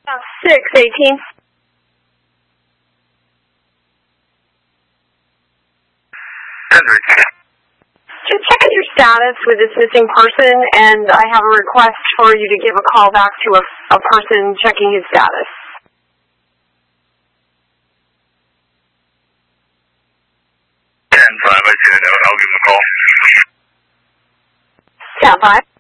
618. Just checking your status with this missing person, and I have a request for you to give a call back to a person checking his status. 10-5, I see a note. I'll give him a call. 10-5.